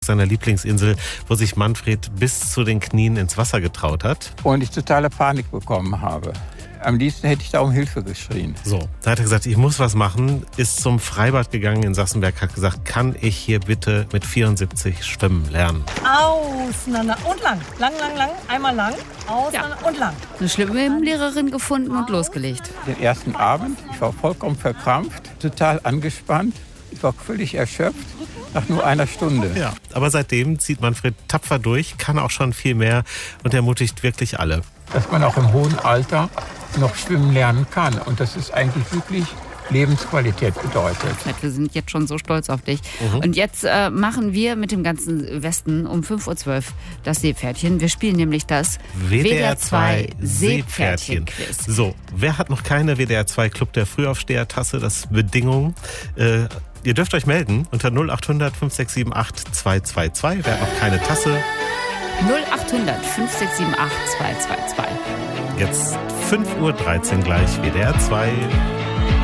seiner Lieblingsinsel, wo sich Manfred bis zu den Knien ins Wasser getraut hat. Und ich totale Panik bekommen habe. Am liebsten hätte ich da um Hilfe geschrien. So, da hat er gesagt, ich muss was machen, ist zum Freibad gegangen in Sachsenberg, hat gesagt, kann ich hier bitte mit 74 schwimmen lernen? Auseinander und lang. Lang, einmal lang, auseinander und lang. Eine Schwimmlehrerin gefunden und losgelegt. Den ersten Abend, ich war vollkommen verkrampft, total angespannt. Ich war völlig erschöpft nach nur einer Stunde. Ja, aber seitdem zieht Manfred tapfer durch, kann auch schon viel mehr und ermutigt wirklich alle. Dass man auch im hohen Alter noch schwimmen lernen kann. Und das ist eigentlich wirklich Lebensqualität bedeutet. Wir sind jetzt schon so stolz auf dich. Und jetzt machen wir mit dem ganzen Westen um 5.12 Uhr das Seepferdchen. Wir spielen nämlich das WDR 2 Seepferdchen-Quiz. So, wer hat noch keine WDR 2 Club der Frühaufsteher-Tasse? Das ist Bedingung. Ihr dürft euch melden unter 0800 5678 222. Wer hat noch keine Tasse? 0800 5678 222. Jetzt 5.13 Uhr gleich WDR 2.